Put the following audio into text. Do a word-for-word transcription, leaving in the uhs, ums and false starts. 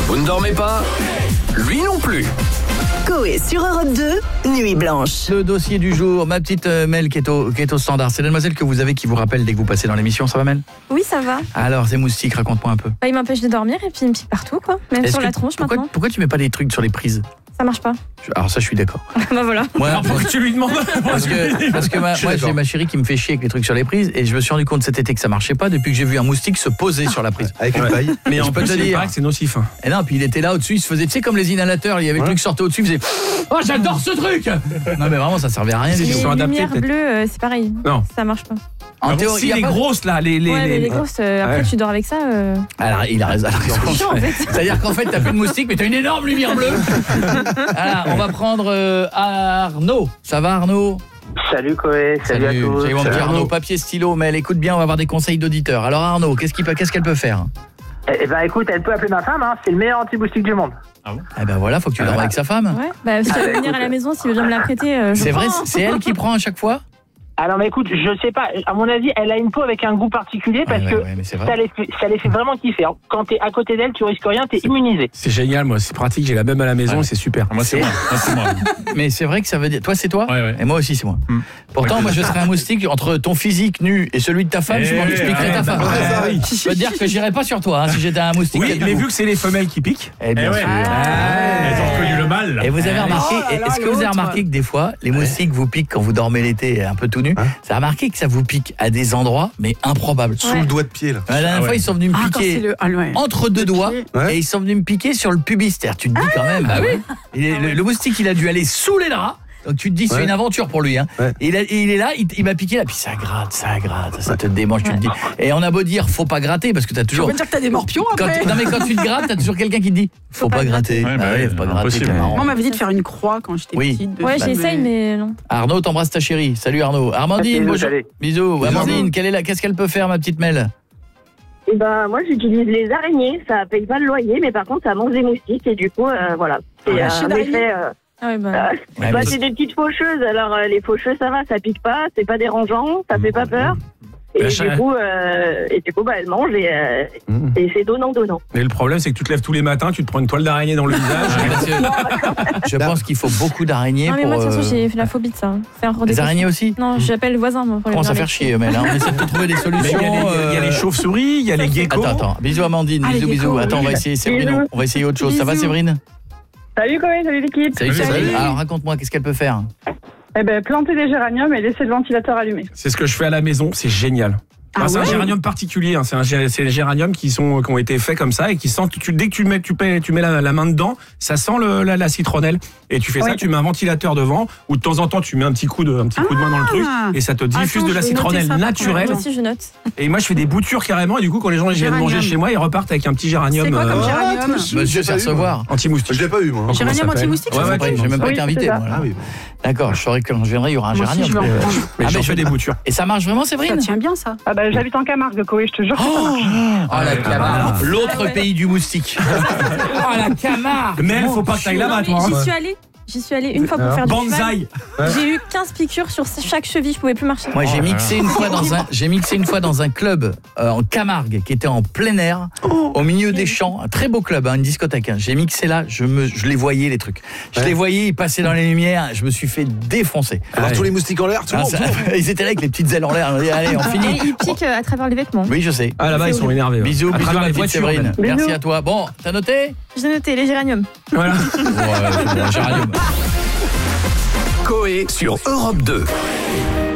Vous ne dormez pas? Lui non plus. Coé sur Europe deux, Nuit Blanche. Le dossier du jour, ma petite euh, Mel qui est, au, qui est au standard. C'est la demoiselle que vous avez qui vous rappelle dès que vous passez dans l'émission. Ça va, Mel? Oui, ça va. Alors, ces moustiques, raconte-moi un peu. Bah, il m'empêche de dormir et puis il me pique partout, quoi. Même Est-ce sur que- la tronche pourquoi, maintenant. pourquoi tu mets pas des trucs sur les prises? Ça marche pas. Je- Alors ça, je suis d'accord. Bah voilà. Moi, Alors pourquoi tu lui demandes? Parce que, parce que ma- Je suis moi d'accord. j'ai ma chérie qui me fait chier avec les trucs sur les prises et je me suis rendu compte cet été que ça marchait pas depuis que j'ai vu un moustique se poser sur la prise. Avec une paille. Mais Je en peux plus, te il dire. paraît que c'est nocif. Et non, puis il était là au-dessus, il se faisait, tu sais, comme les inhalateurs, il y avait le truc qui sortait au-dessus, il faisait « Oh, j'adore ce truc !» Non mais vraiment, ça servait à rien du Ils Les tout. sont adaptés, lumières peut-être. bleues, euh, c'est pareil. Non. Ça marche pas. En Ah bon, théorie, si il y a les pas- grosses là, les les Ouais, mais les- les grosses, euh, après Ouais. tu dors avec ça. euh, Alors, il a raison. C'est chiant, en fait. C'est-à-dire qu'en fait, t'as plus de moustique, mais t'as une énorme lumière bleue. Alors, on va prendre euh, Arnaud. Ça va, Arnaud? Salut Coé, salut, à tous. Salut, mon petit Arnaud. Papier, stylo, mais elle écoute bien, on va avoir des conseils d'auditeurs. Alors, Arnaud, qu'est-ce qu'il peut- qu'est-ce qu'elle peut faire? Eh ben écoute, elle peut appeler ma femme, hein, c'est le meilleur anti-moustique du monde. Eh ben voilà, faut que tu dormes avec sa femme. Ouais. Bah, si elle veut venir à la maison, s'il veut bien me la prêter, euh, je C'est vrai, prends, hein. c'est elle qui prend à chaque fois? Alors mais écoute, je sais pas, à mon avis, elle a une peau avec un goût particulier parce Ouais, que ouais, ouais, mais c'est vrai. ça les, fait, ça les fait vraiment kiffer. hein. Quand t'es à côté d'elle, tu risques rien, t'es immunisé. C'est génial, moi, c'est pratique, j'ai la même à la maison Ouais. et c'est super. Moi, c'est moi. Moi, c'est moi. Mais c'est vrai que ça veut dire... Toi, c'est toi? Ouais, ouais. Et moi aussi, c'est moi. Hmm. Pourtant, Ouais. moi, je serais un moustique entre ton physique nu et celui de ta femme, je Eh, m'en expliquerais ta arrête, femme. arrête, arrête. Je peux te dire que j'irais pas sur toi hein, si j'étais un moustique. Oui, qui a du mais goût. vu que c'est les femelles qui piquent. Eh bien Eh ouais. sûr. Elles ont reconnu le mal. là. Et vous avez remarqué, Oh là là, est-ce que vous avez l'autre. remarqué que des fois, les moustiques vous piquent quand vous dormez l'été un peu tout nu? Hein Ça a remarqué que ça vous pique à des endroits, mais improbables. Sous le doigt de pied là. La dernière Ah fois, ouais. ils sont venus me Ah, quand c'est piquer le... ah, ouais. entre deux doigts Ouais. et ils sont venus me piquer sur le pubis. C'est-à-dire, tu te dis quand même, bah oui. Le, le moustique, il a dû aller sous les draps. Donc tu te dis, c'est Ouais. une aventure pour lui. Hein. Ouais. Et il, a- et il est là, il, il m'a piqué là, puis ça gratte, ça gratte, ça te démange, tu te dis. Et on a beau dire, faut pas gratter, parce que t'as Tu toujours... veux dire que t'as des morpions Quand, après? non mais quand tu te grattes, t'as toujours quelqu'un qui te dit, faut, pas, gratter. Ouais, bah Ah ouais, oui, faut pas gratter, impossible. c'est marrant. Moi, on m'avait dit de faire une croix quand j'étais Oui. petite. de- Ouais, bah, j'essaye, mais non. Arnaud, t'embrasses ta chérie. Salut Arnaud. Armandine, Bisous, bonjour. salut. Bisous. Amandine, Arnaud. quelle est la... qu'est-ce qu'elle peut faire, ma petite Mel? Eh ben, moi, j'utilise les araignées. Ça paye pas le loyer, mais par contre, ça mange des moustiques. Et du coup, euh, voilà. C'est Ah, euh, chez un d'araignée. effet... euh, Ah ouais, bah. euh, Ouais, bah, mais c'est des petites faucheuses. Alors, euh, les faucheuses, ça va, ça pique pas. C'est pas dérangeant. Ça fait pas peur. Et La du cha- coup, euh, et du coup, bah, elle mange et, euh, Mmh. et c'est donnant-donnant. Mais le problème, c'est que tu te lèves tous les matins, tu te prends une toile d'araignée dans le visage. Parce que je pense qu'il faut beaucoup d'araignées Non, mais pour... moi, de toute façon, euh, j'ai fait la phobie de ça. C'est encore des Les araignées aussi? Non, j'appelle le voisin, moi, pour les Commence à venir faire les- chier, Mel. Hein. On essaie de trouver des Mais solutions. il y a les, il y a les euh, chauves-souris, il y a les geckos. Attends, attends. Bisous Amandine, Ah, les bisous, bisous. geckos, Attends, on va oui. essayer Séverine. Bisous. On va essayer autre chose. Ça va Bisous. Séverine? Salut, Coé, salut l'équipe. Salut, Salut. Séverine. Alors raconte-moi, qu'est-ce qu'elle peut faire? Eh ben, planter des géraniums et laisser le ventilateur allumé. C'est ce que je fais à la maison, c'est génial. Ah Ah, c'est un ouais géranium particulier, hein. c'est, un, gé- c'est les géraniums qui, sont, qui ont été faits comme ça et qui sentent, tu, dès que tu mets, tu mets, tu mets la, la main dedans, ça sent le, la, la citronnelle. Et tu fais ça, Oui. tu mets un ventilateur devant, ou de temps en temps tu mets un petit coup de, un petit coup de main dans le truc, et ça te diffuse Attends, de la je vais noter citronnelle ça, par contre. naturelle. Moi aussi, je note. Et moi je fais des boutures carrément, et du coup quand les gens viennent Géranium. manger chez moi, ils repartent avec un petit géranium C'est quoi comme euh, géranium? Monsieur, c'est recevoir. anti-moustique. Je l'ai pas eu, moi. Comment ça Géranium s'appelle anti-moustique, Ouais, ça ouais, s'appelle. J'ai même pas Oui, été c'est invité. ça. Moi, là. Ah oui. D'accord, je saurais que quand je viendrai, il y aura un Moi aussi, géranium. je vais en Euh, prendre. Mais Ah, j'en mais fais des boutures. Et ça marche vraiment, Ça Séverine? tient bien, ça. Ah bah, j'habite en Camargue, Coé, je te jure que ça marche. Oh, la Camargue. L'autre pays du moustique. Oh, la Camargue. Mais il faut pas que t'ailles là-bas, Non, mais toi. J'y hein. suis allée. J'y suis allée une fois pour faire du cheval. Banzai. J'ai eu quinze piqûres sur chaque cheville, je pouvais plus marcher. Moi, j'ai mixé une fois dans un, j'ai mixé une fois dans un club euh, en Camargue qui était en plein air, au milieu des champs, un très beau club, hein, une discothèque. Hein. J'ai mixé là, je me, je les voyais les trucs. Je Ouais. les voyais, ils passaient dans les lumières, je me suis fait défoncer. Alors tous les moustiques en l'air, tout le Ah, monde. ça- tout le monde. ils étaient là avec les petites ailes en l'air. On dit, allez, on Et finit. ils piquent euh, à travers les vêtements. Oui, je sais. Ah là-bas ils sont énervés. ouais. Bisous, À bisous, travers ma les petite voitures, Séverine. même. Merci à toi. Bon, t'as noté? J'ai noté les géraniums. Voilà. Ouais, c'est bon, géranium. Coé sur Europe deux.